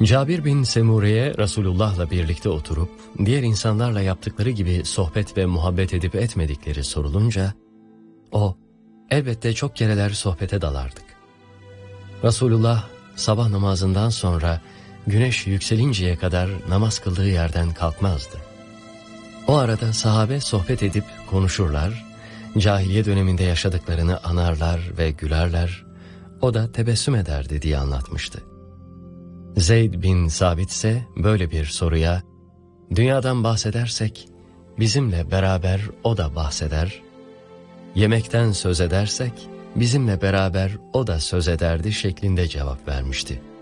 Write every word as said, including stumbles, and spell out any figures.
Cabir bin Semure'ye Resulullah'la birlikte oturup diğer insanlarla yaptıkları gibi sohbet ve muhabbet edip etmedikleri sorulunca o, elbette çok kereler sohbete dalardık. Resulullah sabah namazından sonra güneş yükselinceye kadar namaz kıldığı yerden kalkmazdı. O arada sahabe sohbet edip konuşurlar, cahiliye döneminde yaşadıklarını anarlar ve gülerler, o da tebessüm ederdi diye anlatmıştı. Zeyd bin Sabit ise böyle bir soruya, dünyadan bahsedersek bizimle beraber o da bahseder, yemekten söz edersek bizimle beraber o da söz ederdi şeklinde cevap vermişti.